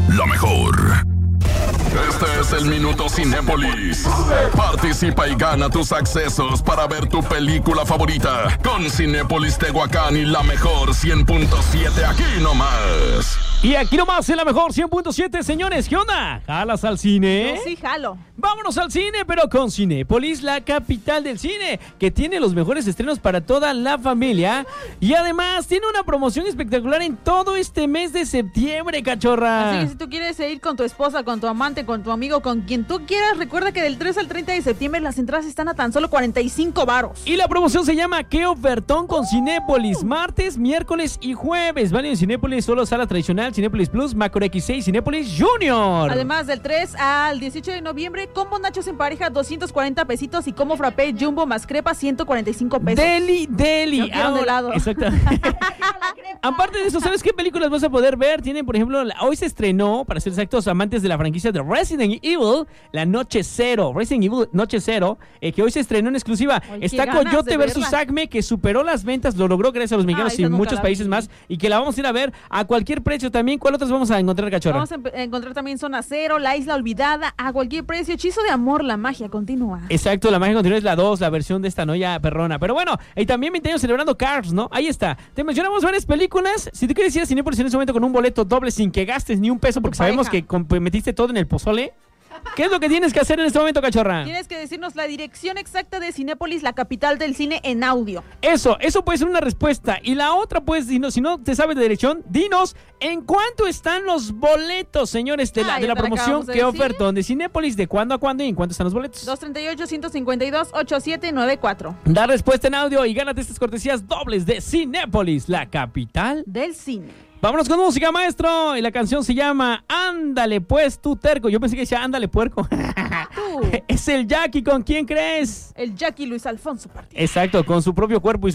la mejor. Este es el Minuto Cinépolis. Participa y gana tus accesos para ver tu película favorita con Cinépolis Tehuacán y la mejor 100.7 aquí nomás. Y aquí nomás en la mejor 100.7, señores, ¿qué onda? ¿Jalas al cine? Yo sí jalo. Vámonos al cine, pero con Cinépolis, la capital del cine, que tiene los mejores estrenos para toda la familia. Y además tiene una promoción espectacular en todo este mes de septiembre, cachorra. Así que si tú quieres ir con tu esposa, con tu amante, con tu amigo, con quien tú quieras, recuerda que del 3 al 30 de septiembre las entradas están a tan solo 45 varos. Y la promoción se llama ¿Qué ofertón con Cinépolis? Martes, miércoles y jueves. Vale en Cinépolis, solo sala tradicional, Cinépolis Plus, Macro X6, Cinépolis Junior. Además, del 3 al 18 de noviembre, combo nachos en pareja, 240 pesitos y combo frappé jumbo más crepa, 145 pesos. Deli. Yo quiero de helado. Exactamente. Aparte de eso, ¿sabes qué películas vas a poder ver? Tienen, por ejemplo, hoy se estrenó, para ser exactos, amantes de la franquicia de Resident Evil, La Noche Cero. Resident Evil Noche Cero, que hoy se estrenó en exclusiva. Oye, Está Coyote vs. Acme, que superó las ventas, lo logró gracias a los mexicanos y muchos países más, y que la vamos a ir a ver a cualquier precio también. ¿Cuál otras vamos a encontrar, cachorra? Vamos a encontrar también Zona Cero, La Isla Olvidada, a cualquier precio. Hechizo de amor, la magia continúa. Exacto, la magia continúa es la 2, la versión de esta noya perrona. Pero bueno, y también 20 años celebrando Cars, ¿no? Ahí está. Te mencionamos varias películas. Si tú quieres ir a Cinépolis en ese momento con un boleto doble sin que gastes ni un peso, porque sabemos que metiste todo en el pozole, ¿qué es lo que tienes que hacer en este momento, cachorra? Tienes que decirnos la dirección exacta de Cinépolis, la capital del cine, en audio. Eso puede ser una respuesta. Y la otra, pues, si no te sabes de dirección, dinos en cuánto están los boletos, señores, de la promoción que ofertón de Cinépolis, de cuándo a cuándo y en cuánto están los boletos. 238-152-8794. Da respuesta en audio y gánate estas cortesías dobles de Cinépolis, la capital del cine. Vámonos con música, maestro. Y la canción se llama Ándale pues, tú terco. Yo pensé que decía Ándale puerco. Es el Jackie. ¿Con quién crees? El Jackie Luis Alfonso Partida. Exacto, con su propio cuerpo y